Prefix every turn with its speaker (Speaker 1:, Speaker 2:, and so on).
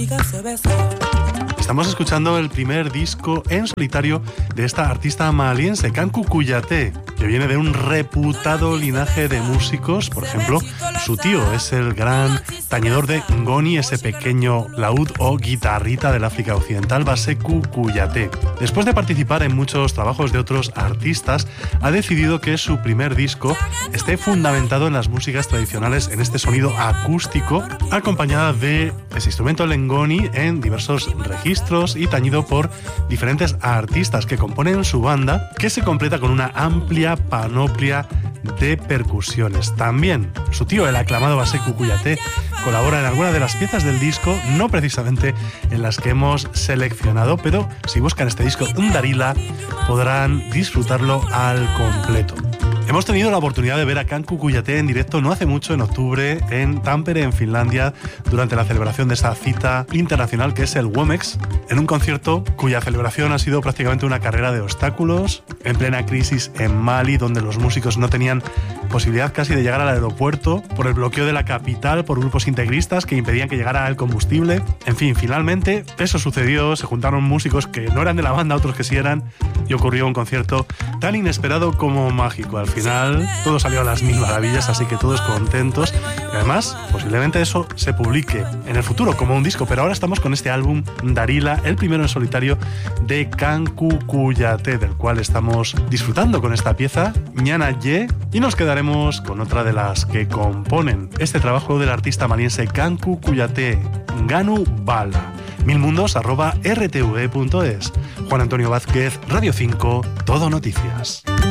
Speaker 1: Estamos escuchando el primer disco en solitario de esta artista maliense, Kanku Kouyaté, que viene de un reputado linaje de músicos. Por ejemplo, su tío es el gran tañedor de ngoni, ese pequeño laúd o guitarrita del África Occidental, Baseku Kouyaté. Después de participar en muchos trabajos de otros artistas, ha decidido que su primer disco esté fundamentado en las músicas tradicionales, en este sonido acústico, acompañada de ese instrumento, el ngoni, en diversos registros y tañido por diferentes artistas que componen su banda, que se completa con una amplia panoplia de percusiones. También su tío, el aclamado Baseku Kouyaté, colabora en algunas de las piezas del disco, no precisamente en las que hemos seleccionado, pero si buscan este disco Ndarila podrán disfrutarlo al completo. Hemos tenido la oportunidad de ver a Kanku Kouyaté en directo no hace mucho, en octubre, en Tampere, en Finlandia, durante la celebración de esa cita internacional que es el WOMEX, en un concierto cuya celebración ha sido prácticamente una carrera de obstáculos, en plena crisis en Mali, donde los músicos no tenían posibilidad casi de llegar al aeropuerto por el bloqueo de la capital, por grupos integristas que impedían que llegara el combustible. En fin, finalmente eso sucedió, se juntaron músicos que no eran de la banda, otros que sí eran, y ocurrió un concierto tan inesperado como mágico. Al final todo salió a las mil maravillas, así que todos contentos, y además posiblemente eso se publique en el futuro como un disco, pero ahora estamos con este álbum Ndarila, el primero en solitario de Kanku Kouyaté, del cual estamos disfrutando con esta pieza, Nyana Ye, y nos quedaremos con otra de las que componen este trabajo del artista maliense Kanku Kouyaté, Nganu Bala. milmundos@rtv.es. Juan Antonio Vázquez, Radio 5, Todo Noticias.